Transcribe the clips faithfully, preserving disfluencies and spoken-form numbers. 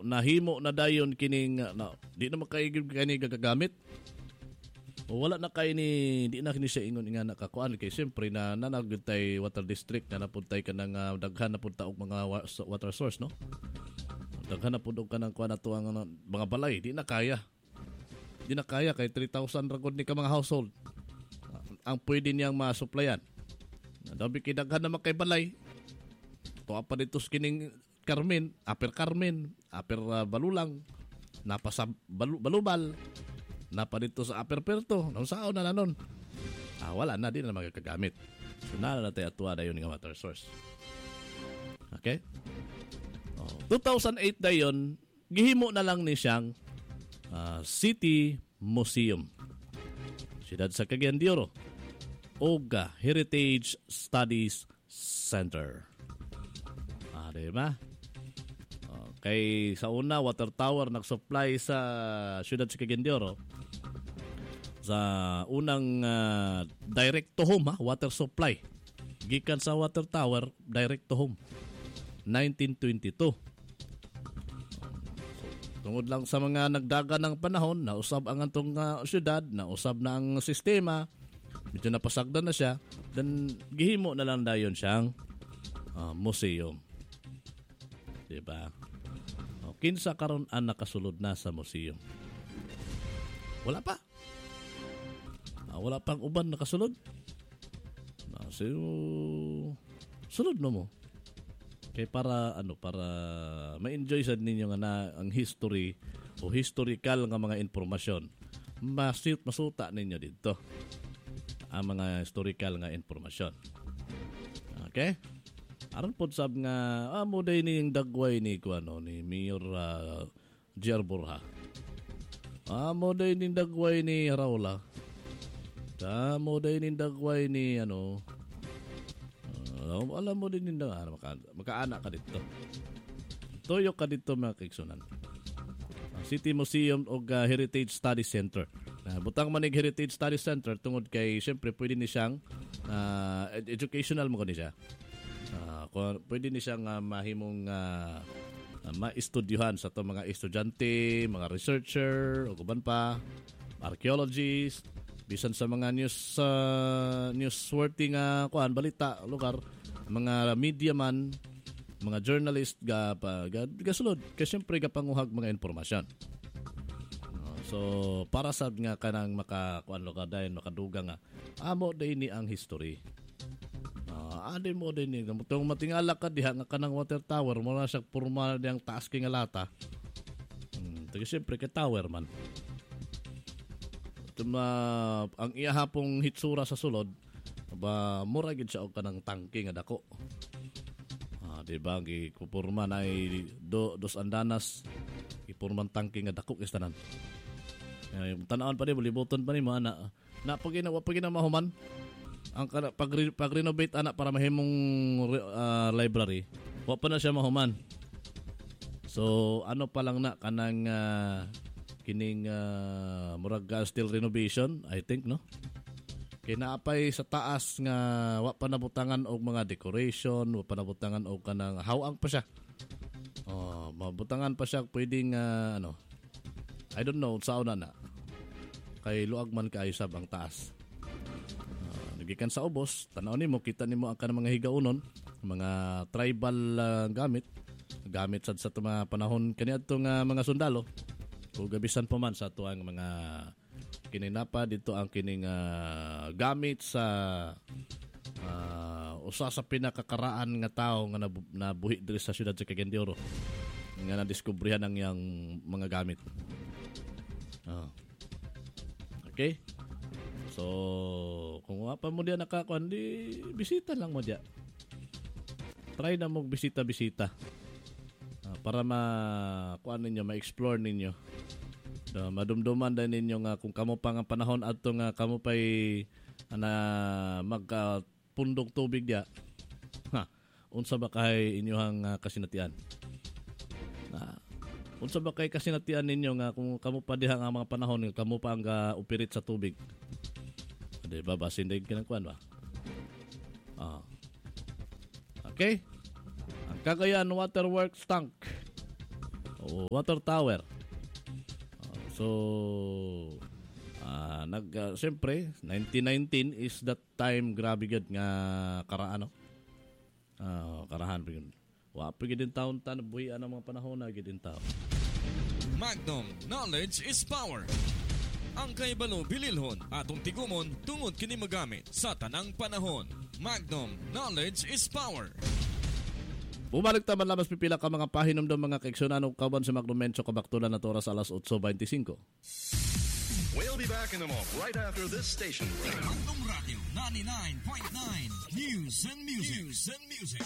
nahimo na dayon kining uh, na, di na makaigib kani gagagamit. O wala na kay ni di na kini siya ingon nga nakakuan kay siyempre na nanagud tay water district na napuntay ka ng uh, daghan na punta og mga wa- water source no. Daghan na pud og kanang kuan ato ang uh, mga balay di na kaya. Di na kaya kay three thousand ragod ni ka mga household. Uh, ang pwede niyang ma-supplyan. Dabi kay daghan na makay balay. Tuwa pa dito kining Carmen, Upper Carmen, Upper uh, Balulang, napasa balu, Balubal, napa dito sa Upper Perto, nung saan na nanon. Ah, wala na, di na magagagamit. So, na na tayo atuwa na yun ng water source. Okay? Oh, two thousand eight na yun, gihimo na lang ni siyang uh, City Museum. Siyudad sa Cagayan de Oro. Oga Heritage Studies Center. Ah, di ba? Kay sa una, water tower nag-supply sa siyudad sa Cagayan de Oro. Sa unang uh, direct to home, ha? Water supply. Gikan sa water tower, direct to home. nineteen twenty-two. Tungod lang sa mga nagdaga ng panahon, nausab ang antong uh, siyudad, nausab na ang sistema, medyo napasagdan na siya, then gihimo na lang dayon siyang uh, museum. Diba? Kinsa karon ang nakasulod na sa museum? Wala pa. Ah, wala pang uban nakasulod. Ah, so, sulod no mo. Kay para ano para ma-enjoy sad ninyo nga na ang history o historical nga mga impormasyon. Masit masuta ninyo dito. Ang mga historical nga impormasyon. Okay? Aron pod sab nga ah, mo day ni dagway ni kuano ni Mayor uh, J R Borja. Ah, mo day ni dagway ni Raula. Ta mo day ni dagway ni ano. Uh, alam mo din ninda ano maka, makaana ka dito. Toyo ka dito mga kaigsunan. Uh, City Museum o uh, Heritage Study Center. Uh, butang manig Heritage Study Center tungod kay syempre pwede ni siyang uh, ed- educational mo ko ni siya. Uh, kung pwede ni siyang uh, mahimong uh, uh, ma-estudyuhan sa to mga estudyante, mga researcher, o kuban pa, archaeologists, bisan sa mga news uh, newsworthy nga kuan balita lugar, mga media man, mga journalist ga pa ga, ga sulod kay syempre gapanguhag mga impormasyon. Uh, so para sad nga kanang maka kuan lugar dayon makaduga nga amo day ni ang history. Uh, adi mo din ni itong matingala ka diha nga kanang water tower mo na siya formal diyang taas kay nga lata. Hmm, taga siyempre kay tower man. Ito uh, ang iyahapong hitsura sa sulod ba mura gid siya og kanang tangke nga dako. Ah, di ba gi kupurma na ay do dos andanas ipurman tangke nga dako is tanan. Ay tan-aon pa di libuton pa ni mo ana. Na pag ina pag ina mahuman ang pag, pag renovate anak para mahimong uh, library wa pa na siya mahuman. So ano pa lang na kanang uh, kining uh, murag uh, still renovation I think no kay naapay sa taas nga wa pa nabutangan og mga decoration, wa pa nabutangan og kanang hawang pa siya. Oh, mabutangan pa siya pwedeng uh, ano I don't know sa una na kay luag man kaayo sab ang taas. Gikan sa ubos, tanaw nimo kita nimo ang kanang mga higaunon, mga tribal uh, gamit, gamit sad sa mga panahon kaniadto nga mga sundalo. Ug gabisan pa man sa tuang mga kininapa dito ang kining uh, gamit sa uh, usa sa pinakakaraan nga tawo nga nabu- nabuhi diri sa siyudad sa Cagayan de Oro. Nga nadiskubrihan ang yang mga gamit. Oh. Okay? So, kung wapa mo diyan nakakuan, di bisita lang mo diyan. Try na mo bisita-bisita. Uh, para ma kuan ninyo, ma-explore ninyo. Uh, madumduman din ninyo nga kung kamo pa nga panahon adto nga kamo pay ana mag uh, pundok tubig diya. Ha, unsa ba kay inyohang uh, kasinatian? Na uh, unsa ba kay kasinatian ninyo nga kung kamo pa diha nga mga panahon nga kamo pa ang uh, upirit sa tubig? Di ba? Basin din kinangkuan ba? Ah. Okay? Ang Cagayan Waterworks Tank. o water tower. Uh, so uh, nag uh, siyempre nineteen nineteen is that time grabe gud nga karaano. Uh, karahan pigid. Wa pigid din taon tan buhi ang mga panahon na gid din taon. Magnum, knowledge is power. Ang kaibalo bililhon atong tigumon tungod kini magamit sa tanang panahon. Magnum, knowledge is power. Bumalik taman lamas pipila ka mga pahinomdom mga kaiksunan ug kauban sa Magnum Mencho kabaktulan na oras alas eight twenty-five. We'll be back in a moment right after this station. Magnum Radio ninety-nine point nine News and Music. News and Music.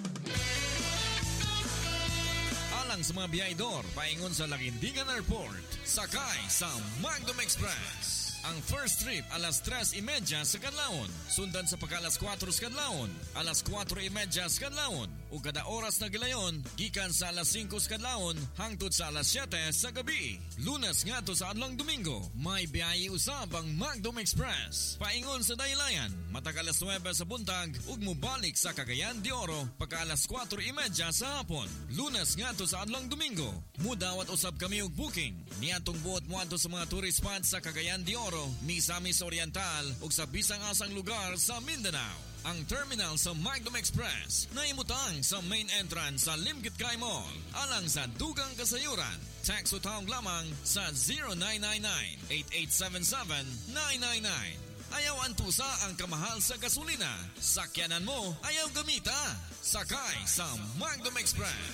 Alang sa mga biyahedor, paingon sa Lagindingan Airport, sakay sa Magnum Express. Ang first trip alas tres trenta sa Kanlaon, sundan sa pagka alas four sa Kanlaon, alas four trenta sa Kanlaon, ug kada oras na gilayon, gikan sa alas five sa Kanlaon hangtod sa alas seven sa gabi. Lunes ngadto sa adlong Domingo, may biyahe usab ang Magnum Express. Paingon sa Daylayan, matag alas nine sa buntag ug mobalik sa Cagayan de Oro pagka alas four trenta sa hapon. Lunes ngadto sa adlong Domingo, mudawat usab kami og booking niadtong buot moadto sa mga tourist spots sa Cagayan de Oro, Misamis Oriental ug sa bisang asang lugar sa Mindanao. Ang terminal sa Magnum Express na imutang sa main entrance sa Limkit-Kay Mall alang sa dugang kasayuran. Tax utawag lamang sa zero nine nine nine, eight eight seven seven, nine nine nine. Ayaw antusa ang kamahal sa gasolina. Sakyanan mo, ayaw gamita. Sakay sa Magnum Express.